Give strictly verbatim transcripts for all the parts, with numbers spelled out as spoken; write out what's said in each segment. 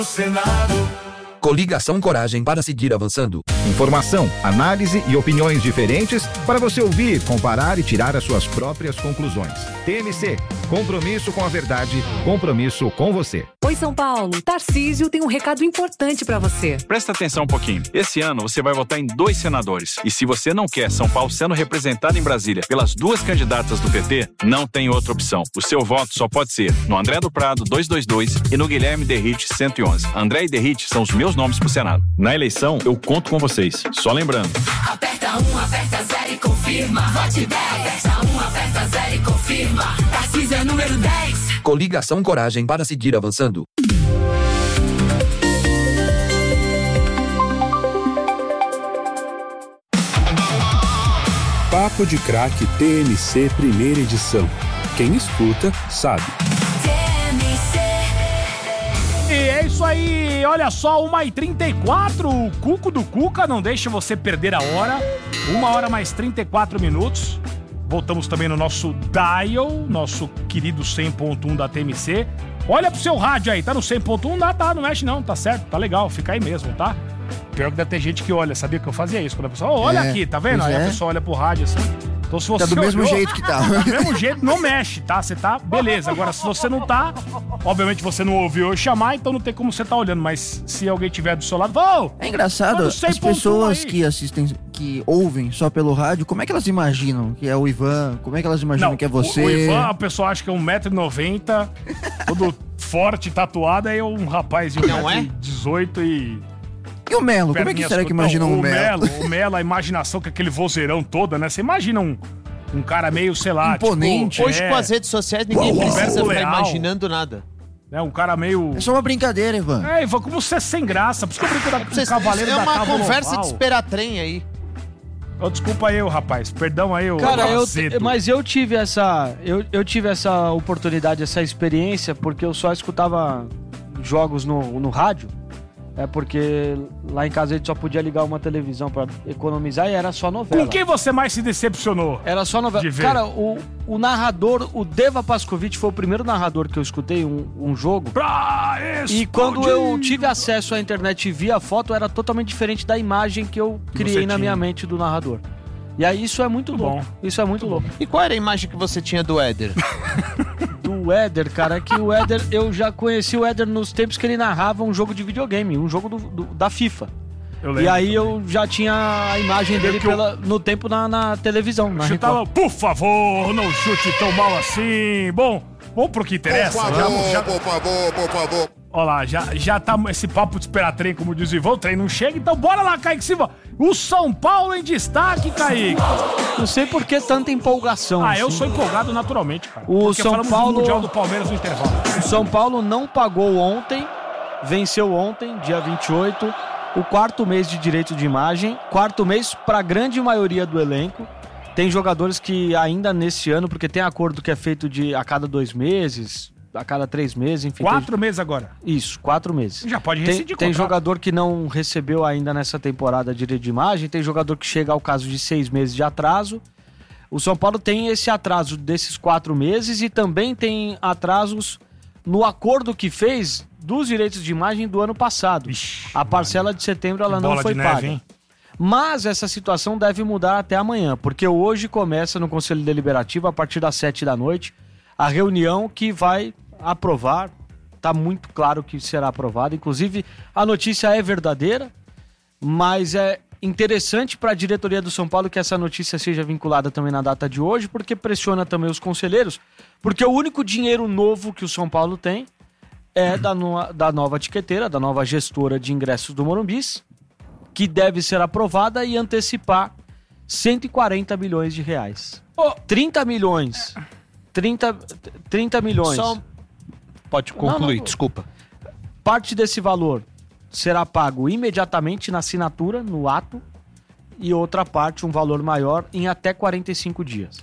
Senado. Coligação Coragem para seguir avançando. Informação, análise e opiniões diferentes para você ouvir, comparar e tirar as suas próprias conclusões. T M C, compromisso com a verdade, compromisso com você. Oi, São Paulo. Tarcísio tem um recado importante para você. Presta atenção um pouquinho. Esse ano você vai votar em dois senadores. E se você não quer São Paulo sendo representado em Brasília pelas duas candidatas do P T, não tem outra opção. O seu voto só pode ser no André do Prado duzentos e vinte e dois e no Guilherme Derrite cento e onze. André e Derrite são os meus nomes pro Senado. Na eleição, eu conto com vocês. Só lembrando. Aperta um, aperta zero e confirma. Vote dez. Aperta um, aperta zero e confirma. Tarcísio é número dez. Coligação Coragem para seguir avançando. Papo de Craque T M C primeira edição. Quem escuta, sabe. E é isso aí, olha só, uma e trinta e quatro, o Cuco do Cuca não deixa você perder a hora, uma hora mais trinta e quatro minutos, voltamos também no nosso dial, nosso querido cem ponto um da T M C, olha pro seu rádio aí, tá no cem ponto um? Não, tá, não mexe não, tá certo, tá legal, fica aí mesmo, tá? Pior que deve ter gente que olha, sabia que eu fazia isso, quando a pessoa, olha é, aqui, tá vendo? Aí é. A pessoa olha pro rádio assim... Então, se você tá do mesmo olhou, jeito que tá. Do mesmo jeito, não mexe, tá? Você tá, beleza. Agora, se você não tá, obviamente você não ouviu eu chamar, então não tem como você tá olhando. Mas se alguém tiver do seu lado, oh, é engraçado, as pessoas que assistem, que ouvem só pelo rádio, como é que elas imaginam que é o Ivan? Como é que elas imaginam não, que é você? O, o Ivan, a pessoa acha que é um metro e noventa, todo forte, tatuado, aí é um rapaz de um metro e dezoito e... E o Melo? Como é que será que imaginam não, o Melo? O Melo, a imaginação com aquele vozeirão toda, né? Você imagina um... Um cara meio, sei lá, imponente. Tipo, hoje é... com as redes sociais ninguém Uau, precisa ficar Leal. imaginando nada. É um cara meio... É só uma brincadeira, Ivan. É, Ivan, como você é sem graça. Por isso que eu brinco da, com o Cavaleiro é da uma Tábua conversa Oval. de esperar trem aí. Oh, desculpa eu, rapaz. Perdão aí, eu. Cara, eu, mas eu tive essa... Eu, eu tive essa oportunidade, essa experiência, porque eu só escutava jogos no, no rádio. É porque lá em casa a gente só podia ligar uma televisão pra economizar e era só novela. Com quem você mais se decepcionou? Era só novela. Cara, o, o narrador, o Deva Pascovitch foi o primeiro narrador que eu escutei um, um jogo. Pra e quando eu tive acesso à internet e vi a foto, era totalmente diferente da imagem que eu criei na minha mente do narrador. E aí isso é muito, muito louco. Bom. Isso é muito, muito louco. E qual era a imagem que você tinha do Éder? Do Éder, cara, é que o Éder, eu já conheci o Éder nos tempos que ele narrava um jogo de videogame, um jogo do, do, da FIFA. Eu e aí eu já tinha a imagem dele pela, no tempo na, na televisão. Na Chutava, por favor, não chute tão mal assim. Bom, vamos pro que interessa. Por favor, já, já... por favor, por favor. Olha lá, já, já tá esse papo de esperar trem, como diz o Ivan, o trem não chega, então bora lá, Kaique Silva. O São Paulo em destaque, Kaique. Não sei por que tanta empolgação. Ah, assim. eu sou empolgado naturalmente, cara. O porque São Paulo... do Mundial do Palmeiras no intervalo. O São Paulo não pagou ontem, venceu ontem, dia vinte e oito, o quarto mês de direito de imagem, quarto mês para a grande maioria do elenco. Tem jogadores que ainda nesse ano, porque tem acordo que é feito de a cada dois meses... a cada três meses, enfim. Quatro tem... meses agora? Isso, quatro meses. Já pode rescindir Tem, tem jogador que não recebeu ainda nessa temporada direito de imagem, tem jogador que chega ao caso de seis meses de atraso. O São Paulo tem esse atraso desses quatro meses e também tem atrasos no acordo que fez dos direitos de imagem do ano passado. Ixi, a parcela de setembro ela não foi paga. Neve, Mas essa situação deve mudar até amanhã, porque hoje começa no Conselho Deliberativo, a partir das sete da noite, a reunião que vai aprovar, está muito claro que será aprovado. Inclusive, a notícia é verdadeira, mas é interessante para a diretoria do São Paulo que essa notícia seja vinculada também na data de hoje, porque pressiona também os conselheiros, porque o único dinheiro novo que o São Paulo tem é da, no, da nova tiqueteira, da nova gestora de ingressos do Morumbis, que deve ser aprovada e antecipar cento e quarenta milhões de reais. Oh. trinta milhões. trinta, trinta milhões. Só... Pode concluir, não, não, desculpa. Parte desse valor será pago imediatamente na assinatura, no ato, e outra parte, um valor maior, em até quarenta e cinco dias.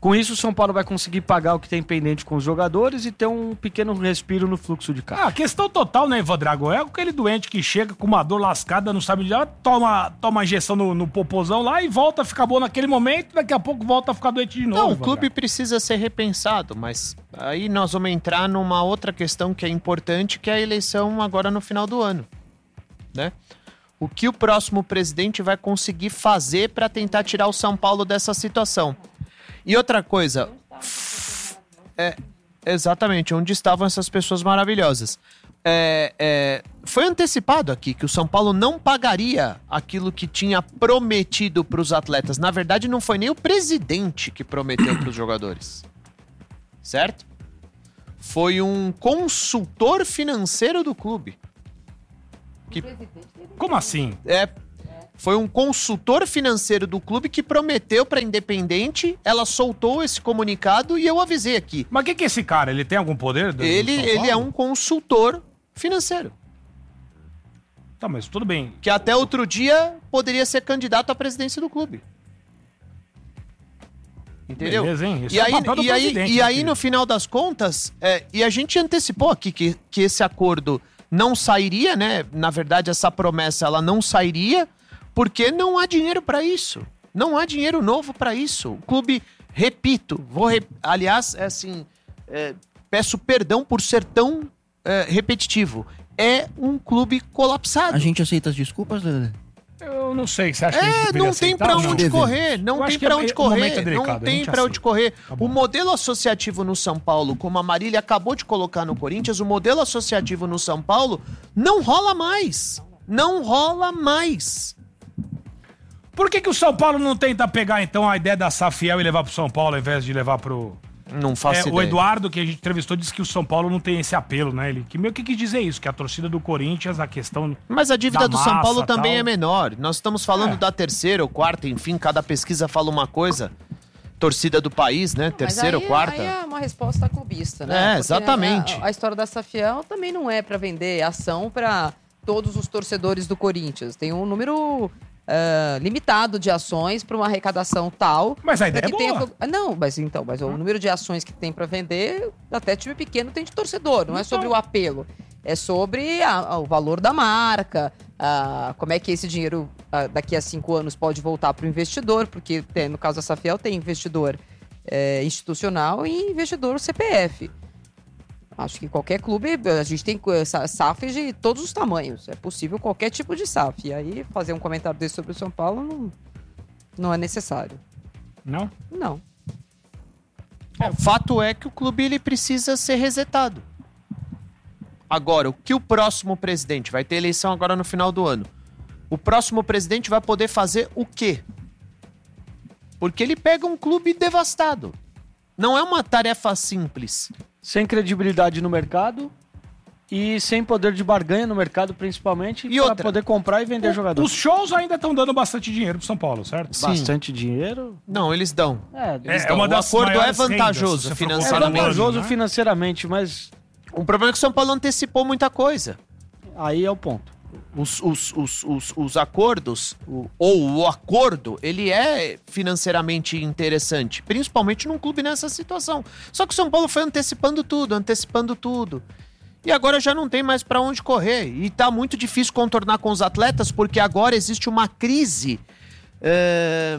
Com isso, o São Paulo vai conseguir pagar o que tem pendente com os jogadores e ter um pequeno respiro no fluxo de caixa. Ah, a questão total, né, Ivan Drago? É aquele doente que chega com uma dor lascada, não sabe onde é, toma, toma injeção no, no popozão lá e volta a ficar bom naquele momento, daqui a pouco volta a ficar doente de novo. Não, o Ivan clube Drago. precisa ser repensado, mas aí nós vamos entrar numa outra questão que é importante, que é a eleição agora no final do ano, né? O que o próximo presidente vai conseguir fazer para tentar tirar o São Paulo dessa situação? E outra coisa, é, exatamente, onde estavam essas pessoas maravilhosas? É, é, foi antecipado aqui que o São Paulo não pagaria aquilo que tinha prometido para os atletas. Na verdade, não foi nem o presidente que prometeu para os jogadores, certo? Foi um consultor financeiro do clube. Que, Como assim? É... Foi um consultor financeiro do clube que prometeu pra Independente, ela soltou esse comunicado e eu avisei aqui. Mas o que, que é esse cara? Ele tem algum poder? Do, Ele, do São ele Paulo? é um consultor financeiro. Tá, mas tudo bem. Que até outro dia poderia ser candidato à presidência do clube. Entendeu? Beleza, hein? Esse E é o aí, papel do e aí, presidente, e né, aí filho? no final das contas, é, e a gente antecipou aqui que, que esse acordo não sairia, né? Na verdade, essa promessa ela não sairia, porque não há dinheiro para isso. Não há dinheiro novo para isso. O clube, repito, vou rep... aliás, é assim, é, peço perdão por ser tão é, repetitivo. É um clube colapsado. A gente aceita as desculpas, Lelê? Eu não sei, você acha que a gente É, deveria não tem aceitar pra ou não? onde correr, não Eu tem acho que pra é- onde o momento é correr, delicado, não a tem gente pra onde aceita. correr. Tá bom. O modelo associativo no São Paulo, como a Marília acabou de colocar no Corinthians, o modelo associativo no São Paulo não rola mais. Não rola mais. Por que, que o São Paulo não tenta pegar, então, a ideia da Safiel e levar pro São Paulo, ao invés de levar pro... Não faço É, ideia. o Eduardo, que a gente entrevistou, disse que o São Paulo não tem esse apelo, né? Ele que meio que quis dizer isso, que a torcida do Corinthians, a questão... Mas a dívida da do São massa, Paulo também tal. é menor. Nós estamos falando É. da terceira ou quarta, enfim, cada pesquisa fala uma coisa. Torcida do país, né? Terceira ou Mas aí- quarta. Aí é uma resposta clubista, né? É, Porque exatamente. A, a história da Safiel também não é pra vender ação pra todos os torcedores do Corinthians. Tem um número ah, limitado de ações pra uma arrecadação tal. Mas a ideia pra é que tenha boa. co- Ah, Não, mas então, mas o número de ações que tem pra vender, até time pequeno tem de torcedor. Não é sobre o apelo. É sobre a- a- o valor da marca, a- como é que esse dinheiro ah, daqui a cinco anos pode voltar para o investidor, porque tem- no caso da Safiel tem investidor eh, institucional e investidor C P F. Acho que qualquer clube, a gente tem eh, S A Fs de todos os tamanhos. É possível qualquer tipo de S A F. E aí fazer um comentário desse sobre o São Paulo não, não é necessário. Não? Não. O fato é que o clube ele precisa ser resetado. Agora, o que o próximo presidente, vai ter eleição agora no final do ano, o próximo presidente vai poder fazer o quê? Porque ele pega um clube devastado. Não é uma tarefa simples. Sem credibilidade no mercado e sem poder de barganha no mercado, principalmente, E para outra? poder comprar e vender jogador. Os shows ainda estão dando bastante dinheiro pro São Paulo, certo? Bastante dinheiro. Não, eles dão. É, Eles É dão. uma O das acordo é maiores rendas, vantajoso se você for é financeiramente. vantajoso né? financeiramente, mas O problema é que o São Paulo antecipou muita coisa. aí é o ponto. Os, os, os, os, os acordos, o- ou o acordo, ele é financeiramente interessante, principalmente num clube nessa situação. Só que o São Paulo foi antecipando tudo, antecipando tudo. E agora já não tem mais pra onde correr. E tá muito difícil contornar com os atletas, porque agora existe uma crise. é,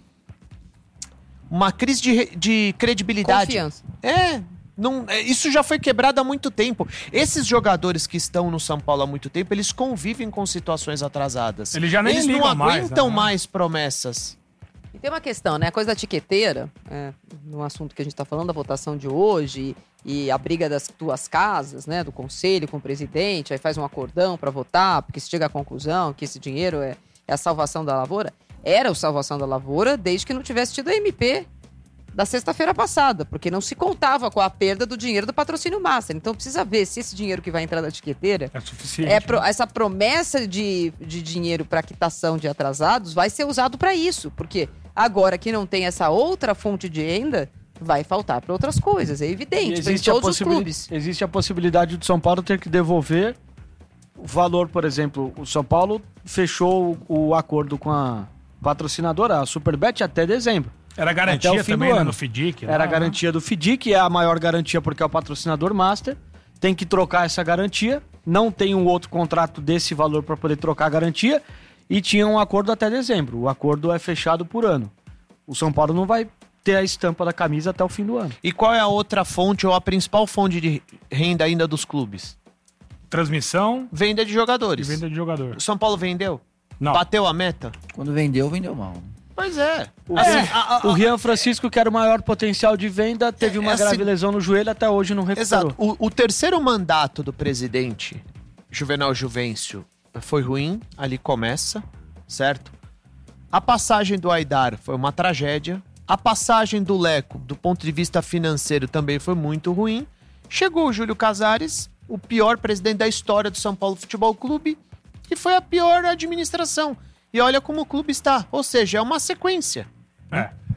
Uma crise de, re- de credibilidade. Confiança. É, não, é, isso já foi quebrado há muito tempo. Esses jogadores que estão no São Paulo há muito tempo, eles convivem com situações atrasadas. Eles já nem Eles não ligam mais, aguentam né? mais promessas. E tem uma questão, né? A coisa da tiqueteira, é, no assunto que a gente está falando, da votação de hoje e a briga das duas casas, né? Do conselho com o presidente, aí faz um acordão para votar, porque se chega à conclusão que esse dinheiro é, é a salvação da lavoura. Era a salvação da lavoura desde que não tivesse tido a M P da sexta-feira passada, porque não se contava com a perda do dinheiro do patrocínio master. Então precisa ver se esse dinheiro que vai entrar na tiqueteira É suficiente. é pro- essa promessa de, de dinheiro para quitação de atrasados vai ser usado para isso, porque agora que não tem essa outra fonte de renda, vai faltar para outras coisas, é E evidente, para existe, a todos os possibili- clubes. existe a possibilidade do São Paulo ter que devolver o valor, por exemplo, o São Paulo fechou o, o acordo com a patrocinadora, a Superbet, até dezembro. Era garantia até o fim também, do né, ano. no FIDIC. Era né? a garantia do FIDIC, é a maior garantia porque é o patrocinador master. Tem que trocar essa garantia. Não tem um outro contrato desse valor para poder trocar a garantia. E tinha um acordo até dezembro. O acordo é fechado por ano. O São Paulo não vai ter a estampa da camisa até o fim do ano. E qual é a outra fonte ou a principal fonte de renda ainda dos clubes? Transmissão. Venda de jogadores. E venda de jogador. O São Paulo vendeu? Não. Bateu a meta? Quando vendeu, vendeu mal. Pois é. O, Assim, é, a- a- o Rian Francisco, que era o maior potencial de venda, teve uma é assim- grave lesão no joelho, até hoje não recuperou. Exato. O, o terceiro mandato do presidente, Juvenal Juvencio, foi ruim. Ali começa, certo? A passagem do Aidar foi uma tragédia. A passagem do Leco, do ponto de vista financeiro, também foi muito ruim. Chegou o Júlio Casares, o pior presidente da história do São Paulo Futebol Clube, e foi a pior administração. E olha como o clube está. Ou seja, é uma sequência. É.